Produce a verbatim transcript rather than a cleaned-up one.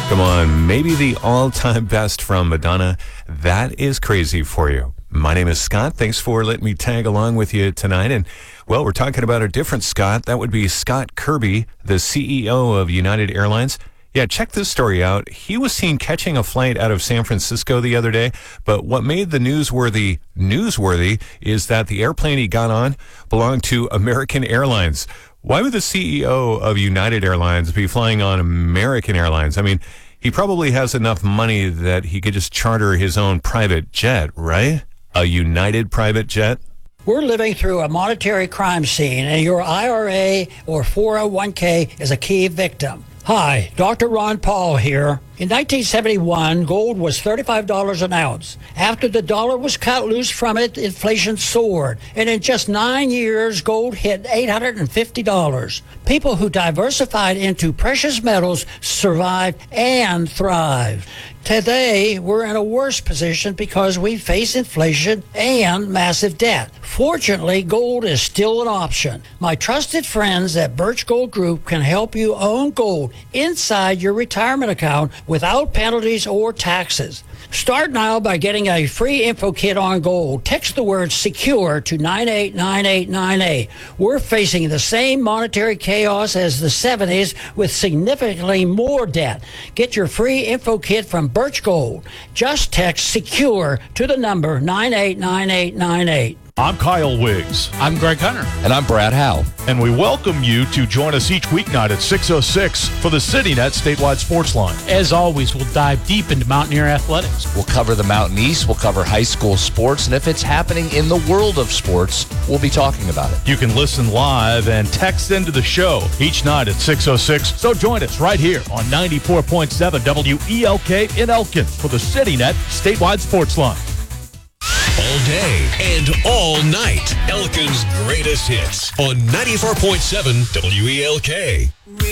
Come on, maybe the all-time best from Madonna. That is crazy for you. My name is Scott. Thanks for letting me tag along with you tonight. And, well, we're talking about a different Scott. That would be Scott Kirby, the C E O of United Airlines. Yeah, check this story out. He was seen catching a flight out of San Francisco the other day, but what made the newsworthy newsworthy is that the airplane he got on belonged to American Airlines. Why would the C E O of United Airlines be flying on American Airlines? I mean, he probably has enough money that he could just charter his own private jet, right? A United private jet? We're living through a monetary crime scene, and your I R A or four oh one k is a key victim. Hi, Doctor Ron Paul here. In nineteen seventy-one, gold was thirty-five dollars an ounce. After the dollar was cut loose from it, inflation soared. And in just nine years, gold hit eight hundred fifty dollars. People who diversified into precious metals survived and thrived. Today, we're in a worse position because we face inflation and massive debt. Fortunately, gold is still an option. My trusted friends at Birch Gold Group can help you own gold inside your retirement account without penalties or taxes. Start now by getting a free info kit on gold. Text the word SECURE to nine eight nine eight nine eight. We're facing the same monetary chaos as the seventies with significantly more debt. Get your free info kit from Birch Gold. Just text SECURE to the number nine eight nine eight nine eight. I'm Kyle Wiggs. I'm Greg Hunter. And I'm Brad Howe. And we welcome you to join us each weeknight at six oh six for the CityNet Statewide Sports Line. As always, we'll dive deep into Mountaineer athletics. We'll cover the Mountain East. We'll cover high school sports. And if it's happening in the world of sports, we'll be talking about it. You can listen live and text into the show each night at six oh six. So join us right here on ninety-four point seven W E L K in Elkin for the CityNet Statewide Sports Line. All day and all night. Elkin's greatest hits on ninety-four point seven W E L K.